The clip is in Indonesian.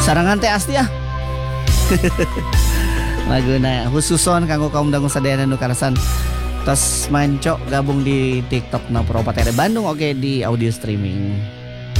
Sarangan teh asli ah. Laguna khususon kanggo kaum dangu sadayana nu karasan tos mancok gabung di TikTok na Propatere Bandung oke di audio streaming.